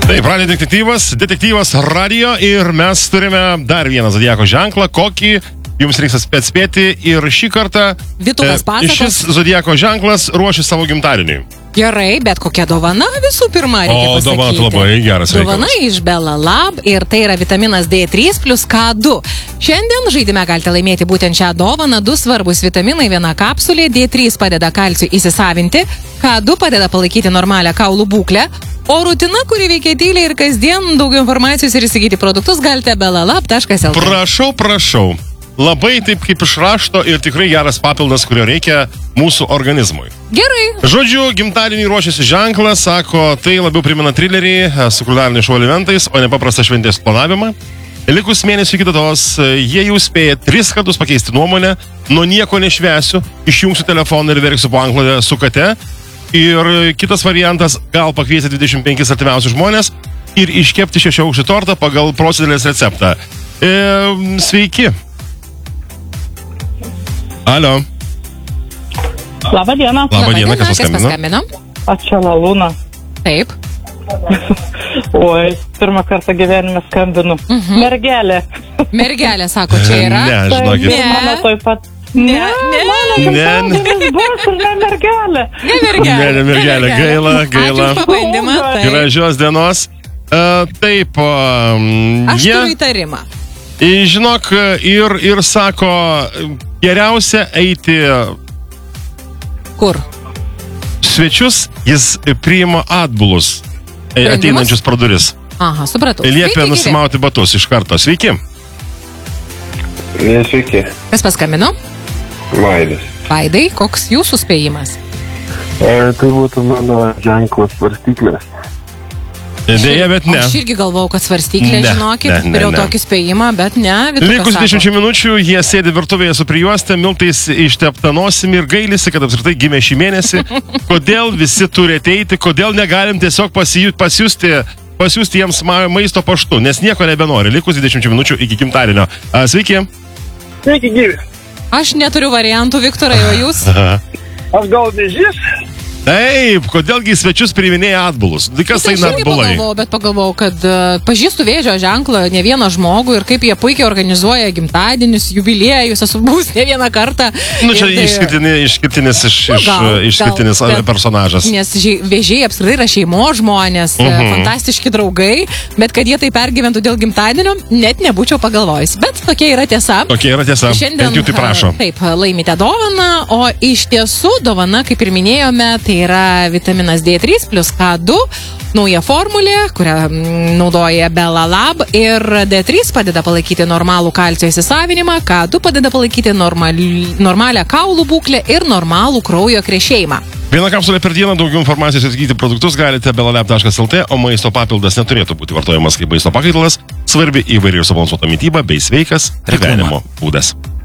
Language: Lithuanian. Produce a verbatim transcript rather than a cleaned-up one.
Taip, radijo detektyvas, detektyvas radijo ir mes turime dar vieną zodiako ženklą, kokį jums reiks atspėti ir šį kartą Vytukas pasakos. Šis zodiako ženklas ruošia savo gimtadieniui. Gerai, bet kokia dovana visų pirma reikia o, pasakyti. O, dovana labai geras reikalas. Dovana iš Bella Lab ir tai yra vitaminas D trys plus K du. Šiandien žaidime galite laimėti būtent šią dovaną. Du svarbus vitaminai, viena kapsulė. D trys padeda kalciui įsisavinti, K du padeda palaikyti normalią kaulų būklę. O rutina, kuri veikia tyliai ir kasdien, daugiau informacijos ir įsigyti produktus galite bellalab taškas lt. Prašau, prašau. Labai taip kaip iš rašto ir tikrai geras papildas, kurio reikia mūsų organizmui. Gerai. Žodžiu, gimtadienį ruošiasi ženklas, sako, tai labiau primena trilerį su kulinariniais šou elementais, o ne paprastą šventės planavimą. Likus mėnesių iki datos, jie jau spėja tris kartus pakeisti nuomonę, nuo nieko nešvesiu, išjungsiu telefoną ir verksiu po anklodę su kate. Ir kitas variantas, gal pakviesti dvidešimt penkis artimiausius žmonės ir iškepti šešiaaukštį tortą pagal prosenelės receptą. E, sveiki. Alio. Labą dieną. Labą dieną, kas paskambino? paskambino? Aš čia Lalūna. Taip. Oi, pirmą kartą gyvenime skambinu. Mhm. Mergelė. Mergelė, sako, čia yra. Ne, žinokit. Tai mano toj pat. Ne, ne, mano ne. gimtadienis bus ir ne mergelė. Ne mergelė. Ne, ne mergelė, gaila, gaila. Ačiū už pabandymą. Taip. Gražios dienos. Uh, taip, um, Aš jie, turiu įtarimą. žinok, ir, ir sako, geriausia eiti Kur? svečius, jis priima atbulus ateinančius pro duris. Aha, supratau. Liepia Sveiki, nusimauti batus iš karto. Sveiki. Sveiki. Kas paskambino? Vaidas. Vaidai, koks jūsų spėjimas? E, tai būtų mano ženklas svarstyklės. Deja, bet ne. Aš irgi galvojau, kad svarstyklė, Ne, žinokit, ne, ne, turėjau ne. tokį spėjimą, bet ne. Vytukas Likus sako. dešimčiai minučių jie sėdi virtuvėje su prijuoste, miltais ištepta nosimi ir gailisi, kad apskritai gimė šį mėnesį. Kodėl visi turi ateiti, kodėl negalim tiesiog pasiju, pasiūsti, pasiūsti jiems ma- maisto paštu, nes nieko nebenori. Likus dvidešimčiai minučių iki gimtadienio. A, sveiki. Sveiki, gyvi. Aš neturiu variantų, Viktorai, o jūs? Aha. Aš gal vėžys? Taip, kodėlgi į svečius priiminėja atbulus? Tai kas Aš eina irgi atbulai? pagalvojau, bet pagalvojau, kad uh, pažįstu vėžio ženklą ne vieną žmogų ir kaip jie puikiai organizuoja gimtadienius, jubiliejus, esu buvus ne vieną kartą. Nu, čia Ir tai- išskirtinis, išskirtinis, iš, Nu, iš, gal, išskirtinis gal, bet- personažas. Nes žai- vėžiai apskritai yra šeimos žmonės, Mhm. uh-huh. fantastiški draugai, bet kad jie tai pergyventų dėl gimtadienio, net nebūčiau pagalvojus. Bet tokia yra tiesa. Tokia yra tiesa. Šiandien, Bent jau tai prašo. a, Taip, laimite dovaną, o iš tiesų dovana, kaip ir minėjome, tai yra vitaminas D trys plus K du, nauja formulė, kurią mm, naudoja Bella Lab ir D trys padeda palaikyti normalų kalcio įsisavinimą, K du padeda palaikyti normali, normalią kaulų būklę ir normalų kraujo krešėjimą. Viena kapsulė per dieną, daugiau informacijos įsigyti produktus galite bellalab taškas lt, o maisto papildas neturėtų būti vartojamas kaip maisto pakaitalas, svarbi įvairiai subalansuota mytyba bei sveikas gyvenimo būdas.